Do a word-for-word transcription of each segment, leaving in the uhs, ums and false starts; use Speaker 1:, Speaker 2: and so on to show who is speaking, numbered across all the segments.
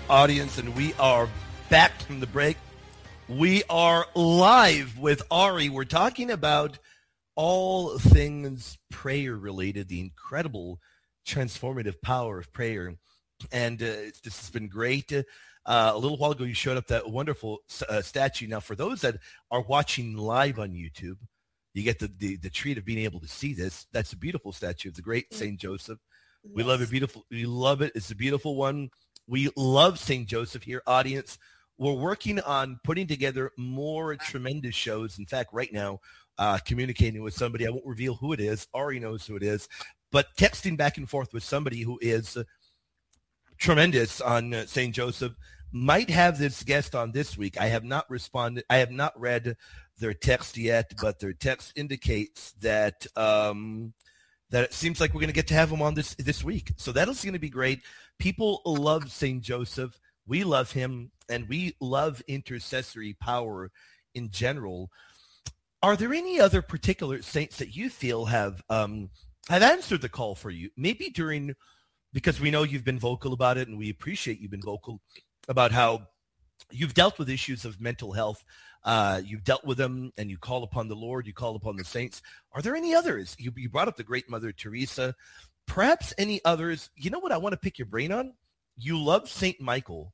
Speaker 1: audience, and we are back from the break. We are live with Ari. We're talking about all things prayer related, the incredible transformative power of prayer. And uh, it's, this has been great. Uh, a little while ago, you showed up that wonderful uh, statue. Now, for those that are watching live on YouTube, you get the, the, the treat of being able to see this. That's a beautiful statue of the great Saint Joseph. Yes. We love it. Beautiful. We love it. It's a beautiful one. We love Saint Joseph here, audience. We're working on putting together more tremendous shows. In fact, right now, uh, communicating with somebody. I won't reveal who it is. Ari knows who it is. But texting back and forth with somebody who is uh, tremendous on uh, Saint Joseph. Might have this guest on this week. I have not responded. I have not read their text yet, but their text indicates that um, that it seems like we're going to get to have them on this this week. So that's going to be great. People love Saint Joseph. We love him, and we love intercessory power in general. Are there any other particular saints that you feel have um, have answered the call for you? Maybe during, because we know you've been vocal about it, and we appreciate you've been vocal about how you've dealt with issues of mental health. Uh, you've dealt with them, and you call upon the Lord. You call upon the saints. Are there any others? You, you brought up the great Mother Teresa. Perhaps any others? You know what I want to pick your brain on? You love Saint Michael.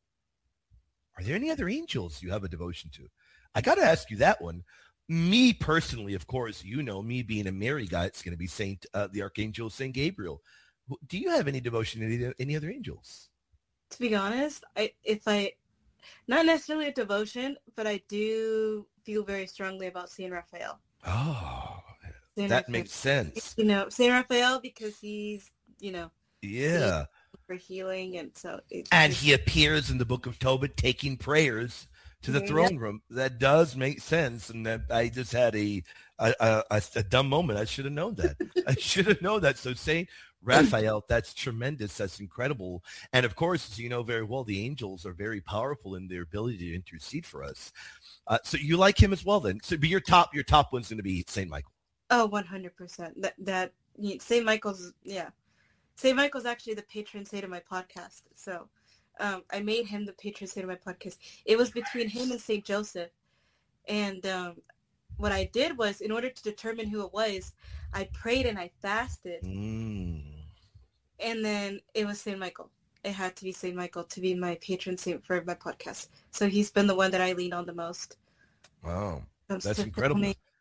Speaker 1: Are there any other angels you have a devotion to? I got to ask you that one. Me personally, of course, you know, me being a Mary guy, it's going to be Saint, uh, the Archangel, Saint Gabriel. Do you have any devotion to any, any other angels?
Speaker 2: To be honest, I if I, not necessarily a devotion, but I do feel very strongly about Saint Raphael.
Speaker 1: Oh,
Speaker 2: Saint
Speaker 1: that
Speaker 2: Raphael.
Speaker 1: makes sense.
Speaker 2: You know, Saint Raphael, because he's, you know,
Speaker 1: yeah,
Speaker 2: for healing, and so it's
Speaker 1: and
Speaker 2: just,
Speaker 1: he appears in the Book of Tobit taking prayers to the
Speaker 2: yeah,
Speaker 1: throne room. That does make sense, and that I just had a a, a a dumb moment. I should have known that. I should have known that. So Saint Raphael, that's tremendous. That's incredible. And of course, as you know very well, the angels are very powerful in their ability to intercede for us. Uh, so you like him as well, then? So, but your top your top one's going to be Saint Michael.
Speaker 2: Oh, one hundred percent. That that Saint Michael's, yeah. Saint Michael's actually the patron saint of my podcast. So um, I made him the patron saint of my podcast. It was between him and Saint Joseph. And um, what I did was, in order to determine who it was, I prayed and I fasted.
Speaker 1: Mm.
Speaker 2: And then it was Saint Michael. It had to be Saint Michael to be my patron saint for my podcast. So he's been the one that I lean on the most.
Speaker 1: Wow.
Speaker 2: Um,
Speaker 1: That's
Speaker 2: so
Speaker 1: incredible.
Speaker 2: me,